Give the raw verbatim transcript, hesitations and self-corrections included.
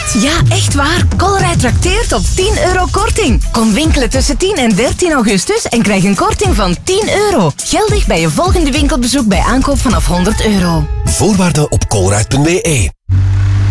Ja, echt waar. Colruyt trakteert op tien euro korting. Kom winkelen tussen tien en dertien augustus en krijg een korting van tien euro. Geldig bij je volgende winkelbezoek bij aankoop vanaf honderd euro. Voorwaarden op colruyt punt be.